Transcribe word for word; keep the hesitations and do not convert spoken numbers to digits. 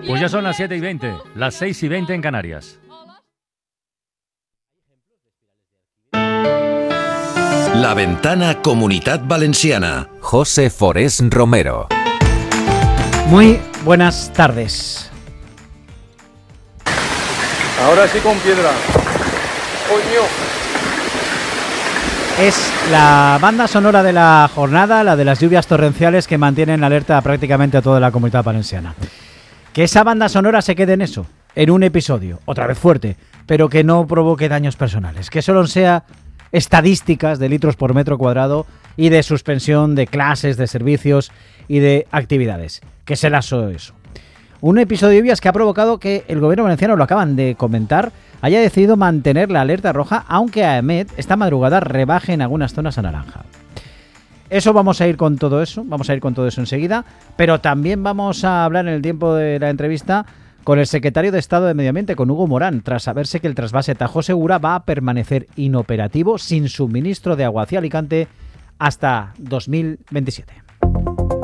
Pues ya son las siete y veinte, las seis y veinte en Canarias. La Ventana Comunitat Valenciana. José Forés Romero. Muy buenas tardes. Ahora sí con piedra. Coño. Es la banda sonora de la jornada, la de las lluvias torrenciales que mantienen alerta prácticamente a toda la comunidad valenciana. Que esa banda sonora se quede en eso, en un episodio, otra vez fuerte, pero que no provoque daños personales, que solo sea estadísticas de litros por metro cuadrado y de suspensión de clases, de servicios y de actividades. Que se las so eso. Un episodio de lluvias que ha provocado que el gobierno valenciano, lo acaban de comentar, haya decidido mantener la alerta roja, aunque a EMET esta madrugada rebaje en algunas zonas a naranja. Eso vamos a ir con todo eso, vamos a ir con todo eso enseguida, pero también vamos a hablar en el tiempo de la entrevista con el secretario de Estado de Medio Ambiente, con Hugo Morán, tras saberse que el trasvase Tajo Segura va a permanecer inoperativo sin suministro de agua hacia Alicante hasta dos mil veintisiete.